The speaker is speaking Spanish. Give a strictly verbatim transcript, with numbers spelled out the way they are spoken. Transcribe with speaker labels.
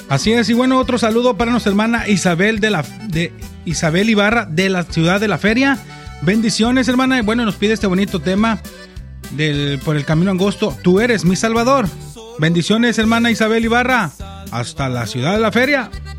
Speaker 1: Así es, y bueno, otro saludo para nuestra hermana Isabel de la de Isabel Ibarra de la ciudad de la Feria. Bendiciones, hermana. Y bueno, nos pide este bonito tema del por el camino angosto. Tú eres mi Salvador. Bendiciones, hermana Isabel Ibarra. Hasta la ciudad de la Feria.